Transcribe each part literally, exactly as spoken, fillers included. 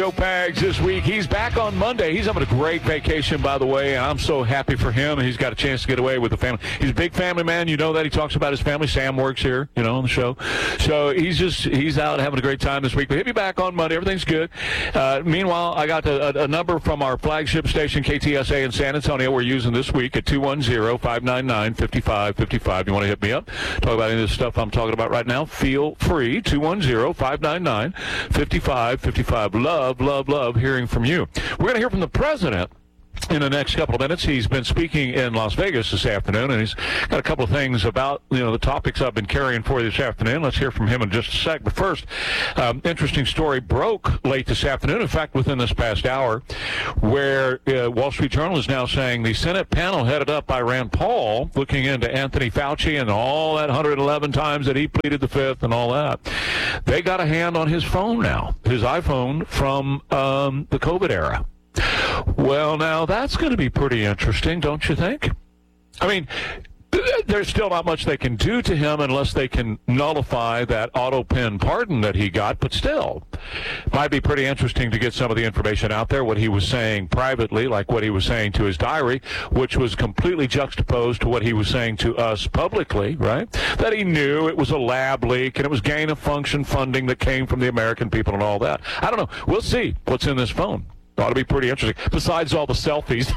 Joe Pags this week. He's back on Monday. He's having a great vacation, by the way, and I'm so happy for him. He's got a chance to get away with the family. He's a big family man. You know that. He talks about his family. Sam works here, you know, on the show. So he's just, he's out having a great time this week. But he'll be back on Monday. Everything's good. Uh, meanwhile, I got a, a, a number from our flagship station, K T S A in San Antonio, we're using this week at two one zero, five nine nine, five five five five. You want to hit me up? Talk about any of this stuff I'm talking about right now? Feel free. two one zero, five nine nine, five five five five. Love, love, love hearing from you. We're going to hear from the president in the next couple of minutes. He's been speaking in Las Vegas this afternoon, and he's got a couple of things about, you know, the topics I've been carrying for you this afternoon. Let's hear from him in just a sec. But first, um, interesting story broke late this afternoon, in fact, within this past hour, where uh, Wall Street Journal is now saying the Senate panel headed up by Rand Paul, looking into Anthony Fauci and all that one hundred eleven times that he pleaded the fifth and all that, they got a hand on his phone now, his iPhone from um, the COVID era. Well, now, that's going to be pretty interesting, don't you think? I mean, there's still not much they can do to him unless they can nullify that auto-pen pardon that he got, but still, might be pretty interesting to get some of the information out there, what he was saying privately, like what he was saying to his diary, which was completely juxtaposed to what he was saying to us publicly, right? That he knew it was a lab leak and it was gain-of-function funding that came from the American people and all that. I don't know. We'll see what's in this phone. Ought to be pretty interesting, besides all the selfies.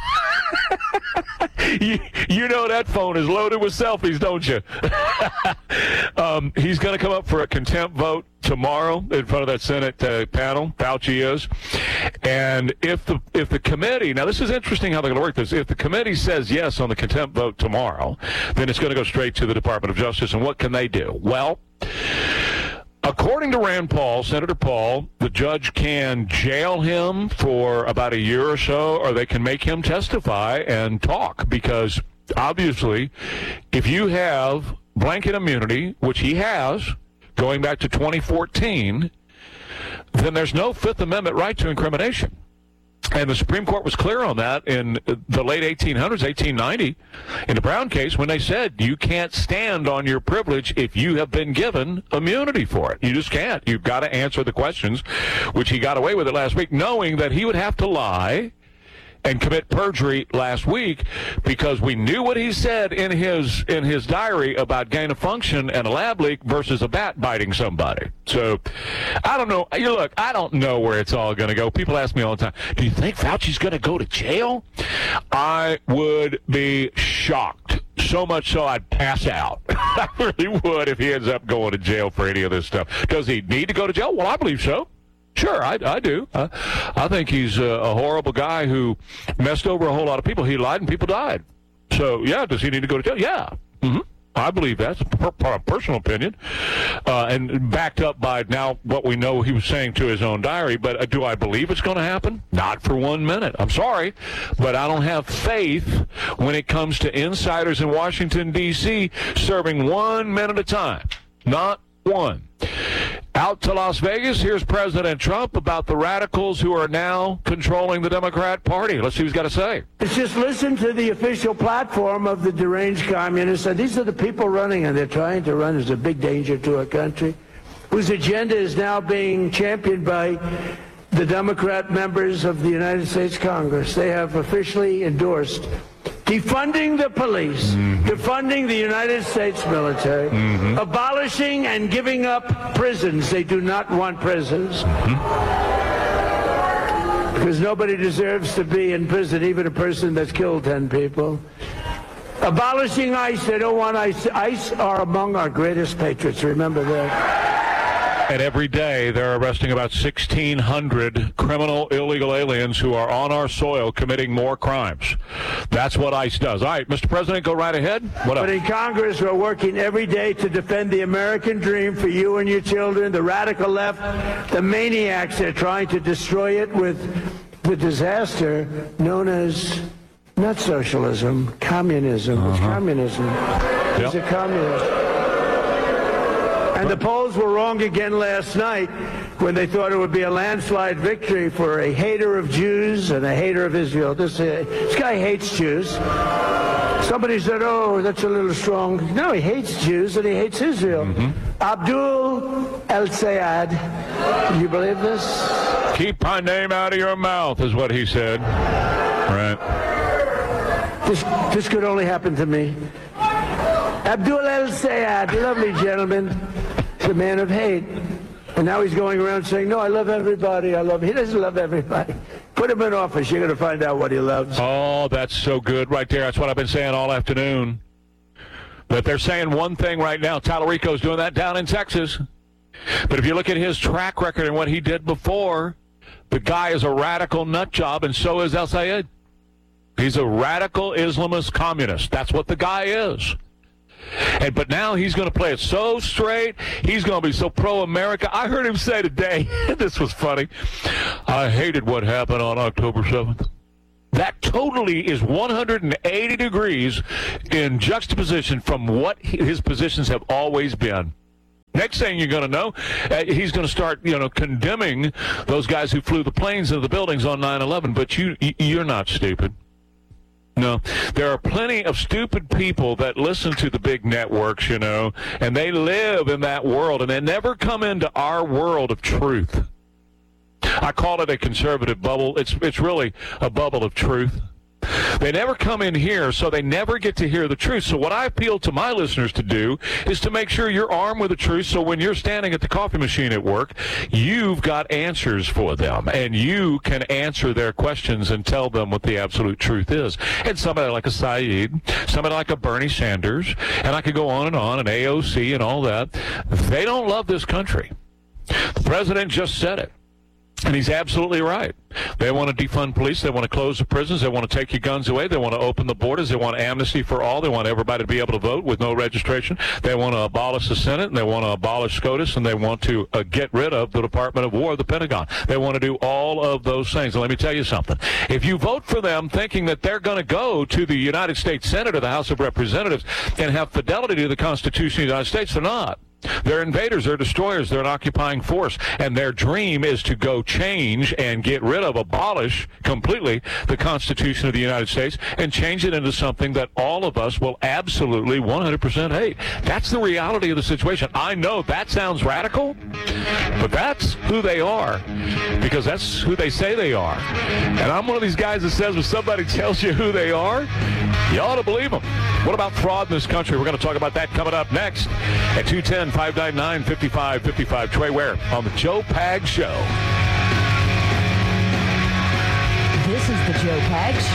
you, you know that phone is loaded with selfies, don't you? um, he's going to come up for a contempt vote tomorrow in front of that Senate uh, panel. Fauci is. And if the if the committee, now this is interesting how they're going to work this. If the committee says yes on the contempt vote tomorrow, then it's going to go straight to the Department of Justice. And what can they do? Well, according to Rand Paul, Senator Paul, the judge can jail him for about a year or so, or they can make him testify and talk, because obviously if you have blanket immunity, which he has, going back to twenty fourteen, then there's no Fifth Amendment right to incrimination. And the Supreme Court was clear on that in the late eighteen hundreds, eighteen ninety, in the Brown case, when they said you can't stand on your privilege if you have been given immunity for it. You just can't. You've got to answer the questions, which he got away with it last week, knowing that he would have to lie and commit perjury last week, because we knew what he said in his in his diary about gain of function and a lab leak versus a bat biting somebody. So I don't know. You look, I don't know where it's all going to go. People ask me all the time, do you think Fauci's going to go to jail? I would be shocked. So much so I'd pass out. I really would if he ends up going to jail for any of this stuff. Does he need to go to jail? Well, I believe so. Sure, I, I do. I, I think he's a, a horrible guy who messed over a whole lot of people. He lied and people died. So, yeah, does he need to go to jail? Yeah. Mm-hmm. I believe that's a per, per, personal opinion, uh, and backed up by now what we know he was saying to his own diary. But uh, do I believe it's going to happen? Not for one minute. I'm sorry, but I don't have faith when it comes to insiders in Washington, D C serving one man at a time. Not one. Out to Las Vegas, here's President Trump about the radicals who are now controlling the Democrat Party. Let's see what he's got to say. It's just listen to the official platform of the deranged communists. And these are the people running, and they're trying to run as a big danger to our country, whose agenda is now being championed by the Democrat members of the United States Congress. They have officially endorsed defunding the police, mm-hmm. defunding the United States military, mm-hmm. abolishing and giving up prisons. They do not want prisons. Mm-hmm. Because nobody deserves to be in prison, even a person that's killed ten people. Abolishing ICE. They don't want ICE. ICE are among our greatest patriots. Remember that. And every day they're arresting about sixteen hundred criminal illegal aliens who are on our soil committing more crimes. That's what ICE does. All right, Mister President, go right ahead. What up? But in Congress, we're working every day to defend the American dream for you and your children. The radical left, the maniacs, they're trying to destroy it with the disaster known as not socialism, communism. Uh-huh. It's communism. Yep. It's a communist. And the polls were wrong again last night when they thought it would be a landslide victory for a hater of Jews and a hater of Israel. This, uh, this guy hates Jews. Somebody said, oh, that's a little strong. No, he hates Jews and he hates Israel. Mm-hmm. Abdul El-Sayed. Can you believe this? Keep my name out of your mouth is what he said. Right. This, this could only happen to me. Abdul El-Sayed, lovely gentleman, the man of hate. And now he's going around saying, no, I love everybody. I love He doesn't love everybody. Put him in office. You're going to find out what he loves. Oh, that's so good right there. That's what I've been saying all afternoon. But they're saying one thing right now. Tallarico's doing that down in Texas. But if you look at his track record and what he did before, the guy is a radical nut job, and so is El-Sayed. He's a radical Islamist communist. That's what the guy is. And but now he's going to play it so straight. He's going to be so pro-America. I heard him say today, this was funny, I hated what happened on October seventh. That totally is one hundred eighty degrees in juxtaposition from what his positions have always been. Next thing you're going to know, uh, he's going to start, you know, condemning those guys who flew the planes into the buildings on nine eleven. But you, you're not stupid. No, there are plenty of stupid people that listen to the big networks, you know, and they live in that world, and they never come into our world of truth. I call it a conservative bubble. It's it's really a bubble of truth. They never come in here, so they never get to hear the truth. So what I appeal to my listeners to do is to make sure you're armed with the truth, so when you're standing at the coffee machine at work, you've got answers for them, and you can answer their questions and tell them what the absolute truth is. And somebody like a Saeed, somebody like a Bernie Sanders, and I could go on and on, and A O C and all that, they don't love this country. The president just said it. And he's absolutely right. They want to defund police. They want to close the prisons. They want to take your guns away. They want to open the borders. They want amnesty for all. They want everybody to be able to vote with no registration. They want to abolish the Senate, and they want to abolish SCOTUS, and they want to uh, get rid of the Department of War, the Pentagon. They want to do all of those things. And let me tell you something. If you vote for them thinking that they're going to go to the United States Senate or the House of Representatives and have fidelity to the Constitution of the United States, they're not. They're invaders, they're destroyers, they're an occupying force, and their dream is to go change and get rid of, abolish completely the Constitution of the United States and change it into something that all of us will absolutely one hundred percent hate. That's the reality of the situation. I know that sounds radical, but that's who they are, because that's who they say they are. And I'm one of these guys that says when somebody tells you who they are, you ought to believe them. What about fraud in this country? We're going to talk about that coming up next at two ten, five nine nine, five five five five. Trey Ware on the Joe Pags Show. This is the Joe Pags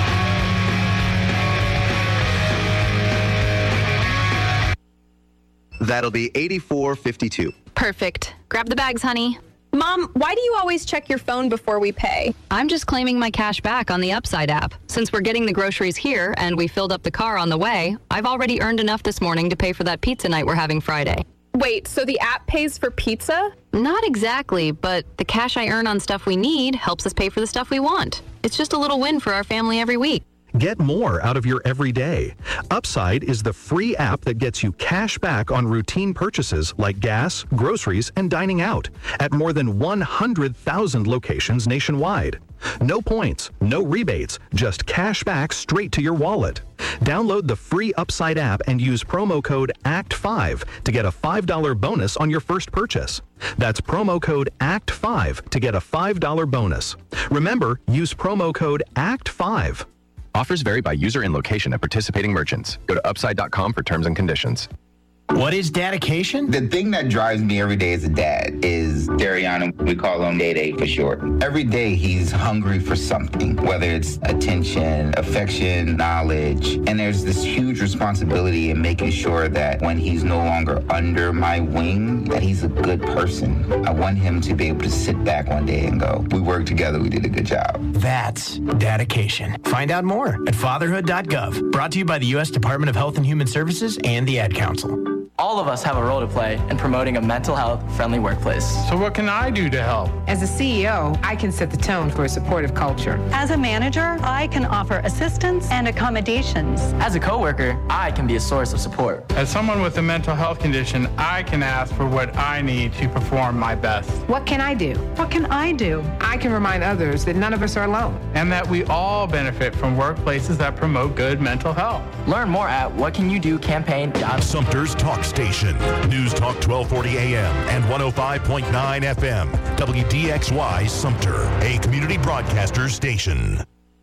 Show. That'll be eighty-four fifty-two. Perfect. Grab the bags, honey. Mom, why do you always check your phone before we pay? I'm just claiming my cash back on the Upside app. Since we're getting the groceries here and we filled up the car on the way, I've already earned enough this morning to pay for that pizza night we're having Friday. Wait, so the app pays for pizza? Not exactly, but the cash I earn on stuff we need helps us pay for the stuff we want. It's just a little win for our family every week. Get more out of your everyday. Upside is the free app that gets you cash back on routine purchases like gas, groceries, and dining out at more than one hundred thousand locations nationwide. No points, no rebates, just cash back straight to your wallet. Download the free Upside app and use promo code A C T five to get a five dollars bonus on your first purchase. That's promo code A C T five to get a five dollars bonus. Remember, use promo code A C T five. Offers vary by user and location at participating merchants. Go to upside dot com for terms and conditions. What is dedication? The thing that drives me every day as a dad is Dariana. We call him Day Day for short. Every day he's hungry for something, whether it's attention, affection, knowledge. And there's this huge responsibility in making sure that when he's no longer under my wing, that he's a good person. I want him to be able to sit back one day and go, we worked together, we did a good job. That's dedication. Find out more at fatherhood dot gov. Brought to you by the U S Department of Health and Human Services and the Ad Council. All of us have a role to play in promoting a mental health friendly workplace. So what can I do to help? As a C E O, I can set the tone for a supportive culture. As a manager, I can offer assistance and accommodations. As a coworker, I can be a source of support. As someone with a mental health condition, I can ask for what I need to perform my best. What can I do? What can I do? I can remind others that none of us are alone. And that we all benefit from workplaces that promote good mental health. Learn more at what can you do campaign dot com. Sumter's Talk station. News Talk twelve forty A M and one oh five point nine F M. W D X Y Sumter, a community broadcaster station.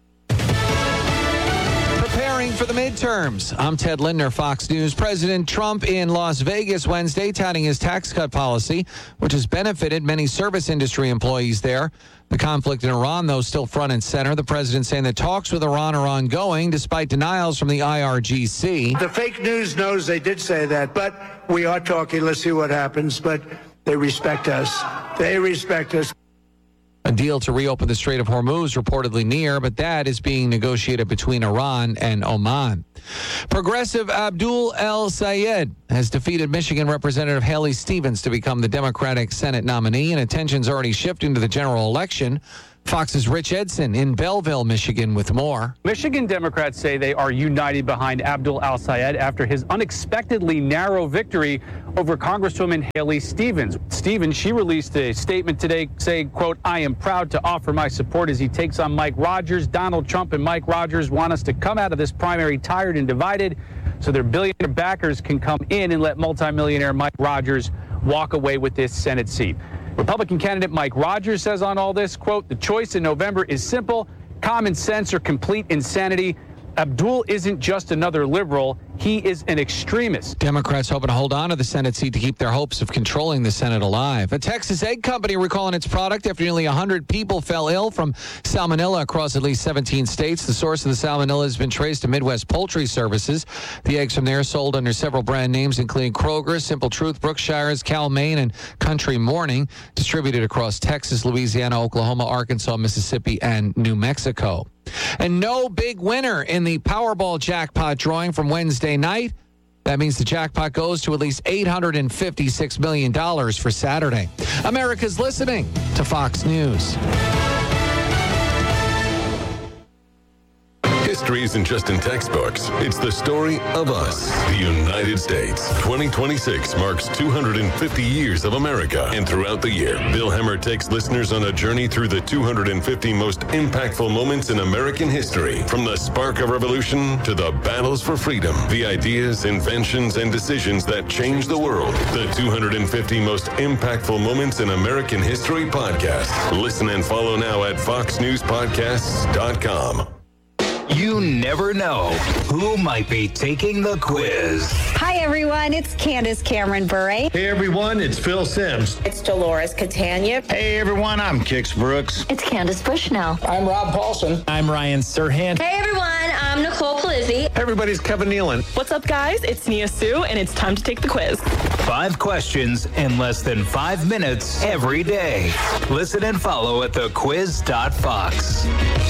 Preparing for the midterms. I'm Ted Lindner, Fox News. President Trump in Las Vegas Wednesday touting his tax cut policy, which has benefited many service industry employees there. The conflict in Iran, though, still front and center. The president saying that talks with Iran are ongoing despite denials from the I R G C. The fake news knows they did say that, but we are talking. Let's see what happens. But they respect us. They respect us. A deal to reopen the Strait of Hormuz reportedly near, but that is being negotiated between Iran and Oman. Progressive Abdul El Sayed has defeated Michigan Representative Haley Stevens to become the Democratic Senate nominee, and attention's already shifting to the general election. Fox's Rich Edson in Belleville, Michigan, with more. Michigan Democrats say they are united behind Abdul El Sayed after his unexpectedly narrow victory over Congresswoman Haley Stevens. Stevens, she released a statement today saying, quote, "I am proud to offer my support as he takes on Mike Rogers. Donald Trump and Mike Rogers want us to come out of this primary tired and divided so their billionaire backers can come in and let multimillionaire Mike Rogers walk away with this Senate seat." Republican candidate Mike Rogers says on all this, quote, "The choice in November is simple, common sense or complete insanity. Abdul isn't just another liberal. He is an extremist." Democrats hoping to hold on to the Senate seat to keep their hopes of controlling the Senate alive. A Texas egg company recalling its product after nearly one hundred people fell ill from salmonella across at least seventeen states. The source of the salmonella has been traced to Midwest Poultry Services. The eggs from there sold under several brand names, including Kroger, Simple Truth, Brookshire's, Cal-Maine, and Country Morning, distributed across Texas, Louisiana, Oklahoma, Arkansas, Mississippi, and New Mexico. And no big winner in the Powerball jackpot drawing from Wednesday night. That means the jackpot goes to at least eight hundred fifty-six million dollars for Saturday. America's listening to Fox News. History isn't just in textbooks. It's the story of us, the United States. twenty twenty-six marks two hundred fifty years of America. And throughout the year, Bill Hemmer takes listeners on a journey through the two hundred fifty most impactful moments in American history. From the spark of revolution to the battles for freedom, the ideas, inventions, and decisions that changed the world. The two hundred fifty most impactful moments in American history podcast. Listen and follow now at fox news podcasts dot com. You never know who might be taking the quiz. Hi, everyone. It's Candace Cameron Bure. Hey, everyone. It's Phil Sims. It's Dolores Catania. Hey, everyone. I'm Kix Brooks. It's Candace Bushnell. I'm Rob Paulson. I'm Ryan Serhant. Hey, everyone. I'm Nicole Palizzi. Hey, everybody's Kevin Nealon. What's up, guys? It's Nia Sue, and it's time to take the quiz. Five questions in less than five minutes every day. Listen and follow at the quiz dot fox.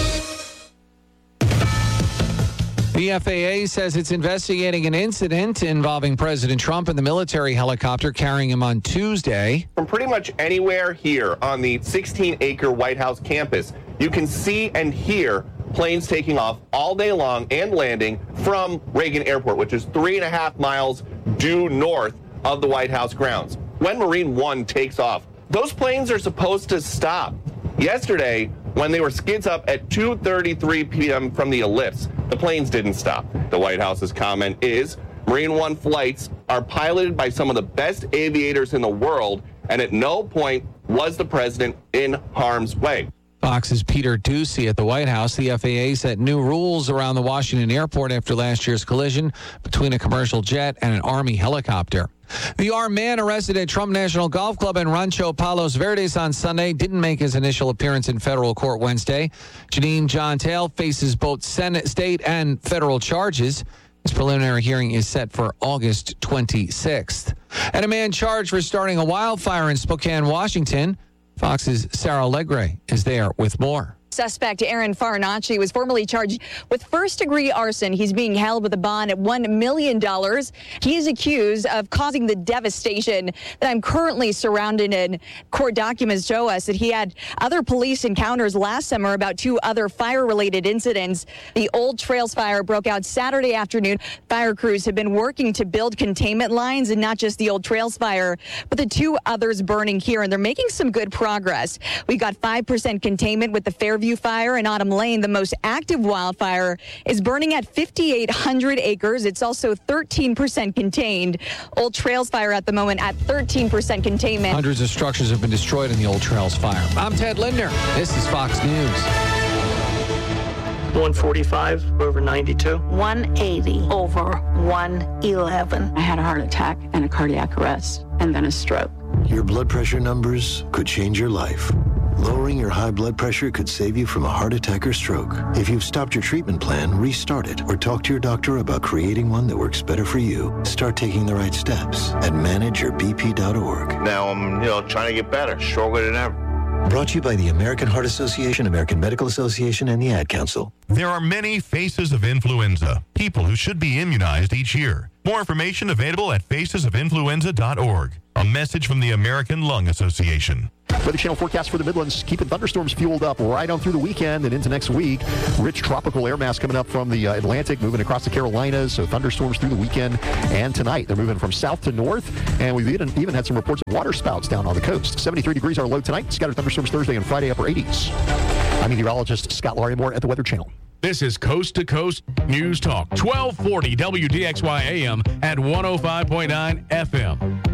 The F A A says it's investigating an incident involving President Trump and the military helicopter carrying him on Tuesday. From pretty much anywhere here on the sixteen acre White House campus, you can see and hear planes taking off all day long and landing from Reagan Airport, which is three and a half miles due north of the White House grounds. When Marine One takes off, those planes are supposed to stop. Yesterday, when they were skids up at two thirty-three p.m. from the ellipse, the planes didn't stop. The White House's comment is Marine One flights are piloted by some of the best aviators in the world, and at no point was the president in harm's way. Fox's Peter Doocy at the White House. The F A A set new rules around the Washington airport after last year's collision between a commercial jet and an Army helicopter. The armed man arrested at Trump National Golf Club in Rancho Palos Verdes on Sunday didn't make his initial appearance in federal court Wednesday. Janine Jontel faces both Senate, state, and federal charges. His preliminary hearing is set for August twenty-sixth. And a man charged for starting a wildfire in Spokane, Washington. Fox's Sarah Legre is there with more. Suspect Aaron Farinacci was formally charged with first-degree arson. He's being held with a bond at one million dollars. He is accused of causing the devastation that I'm currently surrounded in. Court documents show us that he had other police encounters last summer about two other fire-related incidents. The Old Trails fire broke out Saturday afternoon. Fire crews have been working to build containment lines, and not just the Old Trails fire, but the two others burning here, and they're making some good progress. We got five percent containment with the Fairview Fairview Fire in Autumn Lane, the most active wildfire, is burning at fifty-eight hundred acres. It's also thirteen percent contained. Old Trails Fire at the moment at thirteen percent containment. Hundreds of structures have been destroyed in the Old Trails fire. I'm Ted Lindner. This is Fox News. one forty-five over ninety-two. one eighty over one eleven. I had a heart attack and a cardiac arrest and then a stroke. Your blood pressure numbers could change your life. Lowering your high blood pressure could save you from a heart attack or stroke. If you've stopped your treatment plan, restart it or talk to your doctor about creating one that works better for you. Start taking the right steps at manage your b p dot org. Now I'm, you know, trying to get better, stronger than ever. Brought to you by the American Heart Association, American Medical Association, and the Ad Council. There are many faces of influenza, people who should be immunized each year. More information available at faces of influenza dot org. A message from the American Lung Association. Weather Channel forecast for the Midlands, keeping thunderstorms fueled up right on through the weekend and into next week. Rich tropical air mass coming up from the uh, Atlantic, moving across the Carolinas, so thunderstorms through the weekend and tonight. They're moving from south to north, and we've even, even had some reports of water spouts down on the coast. seventy-three degrees our low tonight, scattered thunderstorms Thursday and Friday, upper eighties. I'm meteorologist Scott Larimore at the Weather Channel. This is Coast to Coast News Talk, twelve forty W D X Y A M at one oh five point nine F M.